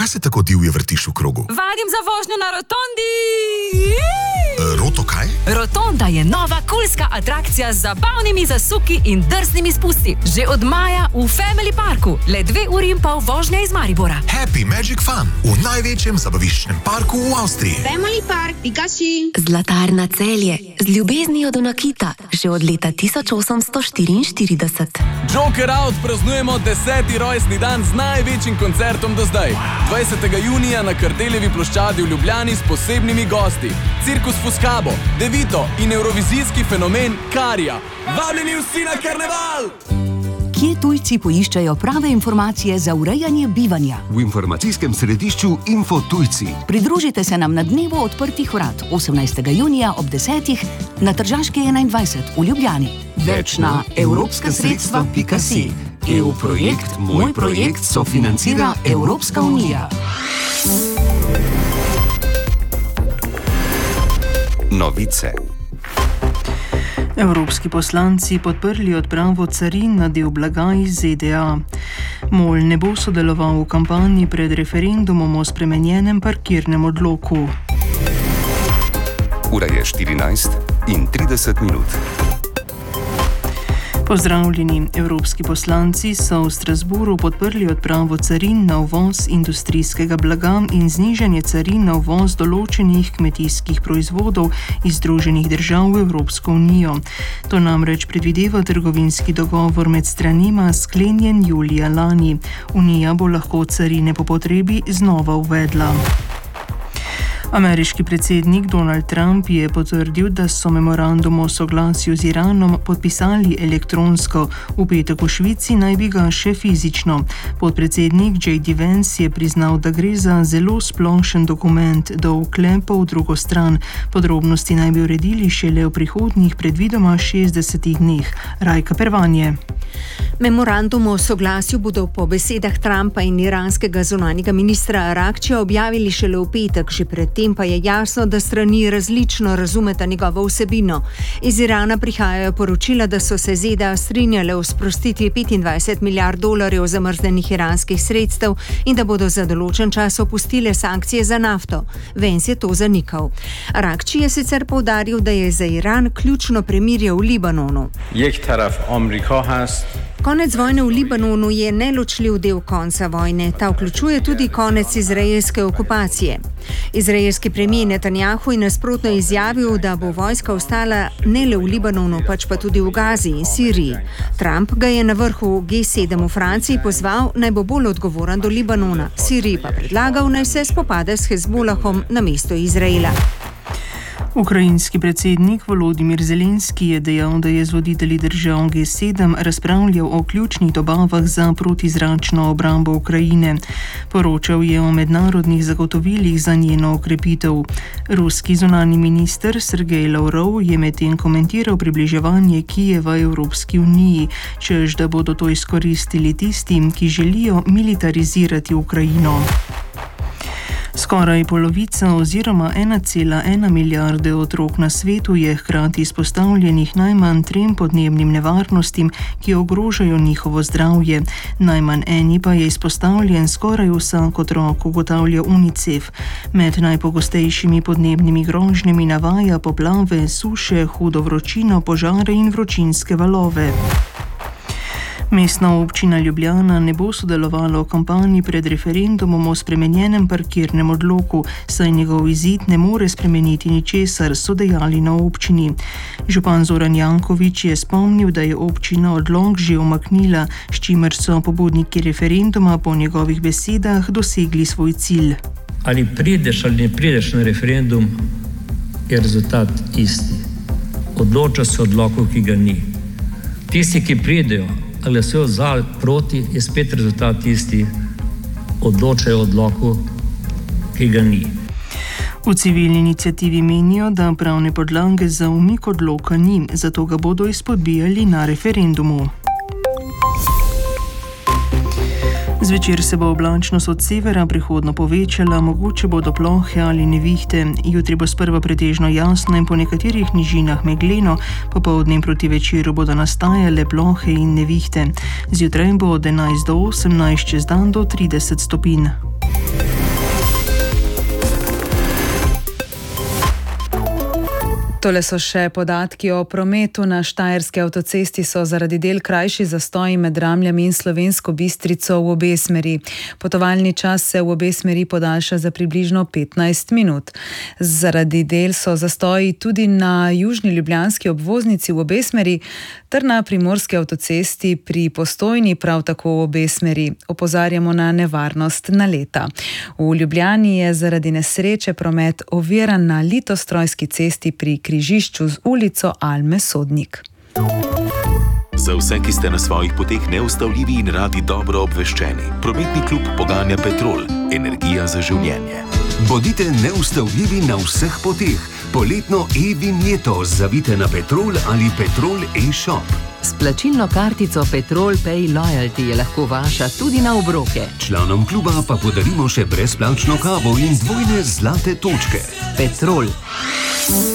Kaj se tako divje vrtiš v krogu? Vadim za vožnjo na rotondi! Roto kaj? Rotonda je nova kulska atrakcija z zabavnimi zasuki in drznimi spusti. Že od maja v Family Parku. Le 2 uri in pol vožnje iz Maribora. Happy Magic Fun v največjem zabaviščnem parku v Avstriji. Family Park, Pikaši. Zlatarna Celje. Z ljubeznijo do nakita. Že od leta 1844. Joker Out praznujemo 10. rojstni dan z največjim koncertom do zdaj. 20. junija na Kardeljevi ploščadi v Ljubljani s posebnimi gosti. Cirkus Fuscabo, Devito in evrovizijski fenomen Karija. Vabljeni vsi na karneval! Kje tujci poiščajo prave informacije za urejanje bivanja? V informacijskem središču Info Tujci. Pridružite se nam na dnevu odprtih vrat 18. junija ob 10. na Tržaški 21 v Ljubljani. Več na evropskasredstva.si. EU projekt Moj projekt sofinancira Evropska unija. Novice. Evropski poslanci podprli odpravo carin na del blaga iz ZDA. MOL ne bo sodeloval v kampanji pred referendumom o spremenjenem parkirnem odloku. Ura je 14:30. Pozdravljeni. Evropski poslanci so v Strasburu podprli odpravo carin na uvoz industrijskega blaga in znižanje carin na uvoz določenih kmetijskih proizvodov iz Združenih držav v Evropsko unijo. To namreč predvideva trgovinski dogovor med stranima sklenjen julija lani. Unija bo lahko carine po potrebi znova uvedla. Ameriški predsednik Donald Trump je potrdil, da so memorandum o soglasju z Iranom podpisali elektronsko. V petek v Švici naj bi ga še fizično. Podpredsednik J.D. Vance je priznal, da gre za zelo splošen dokument, do vklepov v drugo stran. Podrobnosti naj bi uredili šele v prihodnjih predvidoma 60 dneh. Rajka Pervanje. Memorandum o soglasju bodo po besedah Trumpa in iranskega zunanjega ministra Arakčija objavili šele v petek, že predtem pa je jasno, da strani različno razumeta njegovo vsebino. Iz Irana prihajajo poročila, da so se ZDA strinjale o sprostitvi $25 milijard zamrznenih iranskih sredstev in da bodo za določen čas opustile sankcije za nafto. Vance je to zanikal. Arakči je sicer poudaril, da je za Iran ključno premirje v Libanonu. Konec vojne v Libanonu je neločljiv del konca vojne. Ta vključuje tudi konec izraelske okupacije. Izraelski premijer Netanjahu je nasprotno izjavil, da bo vojska ostala ne le v Libanonu, pač pa tudi v Gazi in Siriji. Trump ga je na vrhu G7 v Franciji pozval, naj bo bolj odgovoren do Libanona. Siriji pa predlagal, naj se spopade s Hezbolahom namesto Izraela. Ukrajinski predsednik Volodimir Zelenski je dejal, da je z voditelji držav G7 razpravljal o ključnih dobavah za protizračno obrambo Ukrajine. Poročal je o mednarodnih zagotovilih za njeno okrepitev. Ruski zunanji minister Sergej Lavrov je medtem komentiral približevanje Kijeva Evropski uniji, češ da bodo to izkoristili tistim, ki želijo militarizirati Ukrajino. Skoraj polovica oziroma 1,1 milijarde otrok na svetu je hkrati izpostavljenih najmanj 3 podnebnim nevarnostim, ki ogrožajo njihovo zdravje. Najmanj eni pa je izpostavljen skoraj vsak otrok, ugotavlja UNICEF. Med najpogostejšimi podnebnimi grožnjami navaja poplave, suše, hudo vročino, požare in vročinske valove. Mestna občina Ljubljana ne bo sodelovala v kampanji pred referendumom o spremenjenem parkirnem odloku, saj njegov izid ne more spremeniti ničesar, so dejali na občini. Župan Zoran Janković je spomnil, da je občina odlok že umaknila, s čimer so pobudniki referenduma po njegovih besedah dosegli svoj cilj. Ali prideš ali ne prideš na referendum, je rezultat isti. Odloča se odloku, ki ga ni. Tisti, ki pridejo, ali glasujejo za ali proti, je spet rezultat isti. Odločajo o odloku, ki ga ni. V civilni iniciativi menijo, da pravne podlage za umik odloka ni, zato ga bodo izpodbijali na referendumu. Zvečer se bo oblačnost od severa prihodno povečala, mogoče bodo plohe ali nevihte. Jutri bo sprva pretežno jasno in po nekaterih nižinah megleno, popoldne proti večeru bodo nastajale plohe in nevihte. Zjutraj bo od 11 do 18, čez dan do 30 stopinj. Tole so še podatki o prometu. Na Štajerski avtocesti so zaradi del krajši zastoji med Ramljami in Slovensko Bistrico v obe smeri. Potovalni čas se v obe smeri podaljša za približno 15 minut. Zaradi del so zastoji tudi na južni ljubljanski obvoznici v obe smeri ter na Primorski avtocesti pri Postojni prav tako v obe smeri. Opozarjamo na nevarnost naleta. V Ljubljani je zaradi nesreče promet oviran na Litostrojski cesti pri križišču z ulico Alme Sodnik. Za vse, ki ste na svojih poteh neustavljivi in radi dobro obveščeni, prometni klub poganja Petrol, energija za življenje. Bodite neustavljivi na vseh poteh. Poletno e-vinjeto zavite na Petrol ali Petrol e-shop. S plačilno kartico Petrol Pay Loyalty je lahko vaša tudi na obroke. Članom kluba pa podarimo še brezplačno kavo in dvojne zlate točke. Petrol.